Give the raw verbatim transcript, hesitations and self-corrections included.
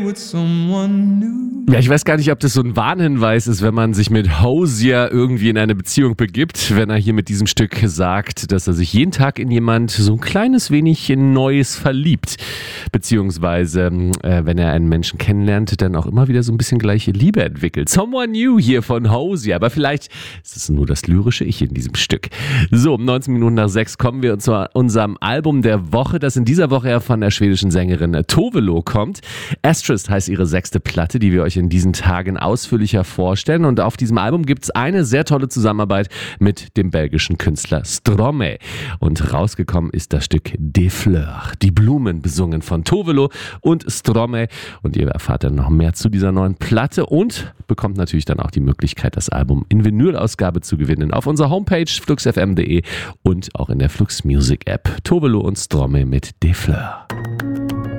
with someone new. Ja, ich weiß gar nicht, ob das so ein Warnhinweis ist, wenn man sich mit Hozier irgendwie in eine Beziehung begibt, wenn er hier mit diesem Stück sagt, dass er sich jeden Tag in jemand so ein kleines wenig in Neues verliebt. Beziehungsweise, äh, wenn er einen Menschen kennenlernt, dann auch immer wieder so ein bisschen gleiche Liebe entwickelt. Someone New hier von Hozier, aber vielleicht ist es nur das lyrische Ich in diesem Stück. So, um neunzehn Minuten nach sechs kommen wir zu unserem Album der Woche, das in dieser Woche ja von der schwedischen Sängerin Tove Lo kommt. Asterisk heißt ihre sechste Platte, die wir euch in diesen Tagen ausführlicher vorstellen. Und auf diesem Album gibt es eine sehr tolle Zusammenarbeit mit dem belgischen Künstler Stromae. Und rausgekommen ist das Stück Des Fleurs, die Blumen, besungen von Tove Lo und Stromae. Und ihr erfahrt dann noch mehr zu dieser neuen Platte und bekommt natürlich dann auch die Möglichkeit, das Album in Vinylausgabe zu gewinnen auf unserer Homepage flux f m punkt de und auch in der Flux Music App. Tove Lo und Stromae mit Des Fleurs.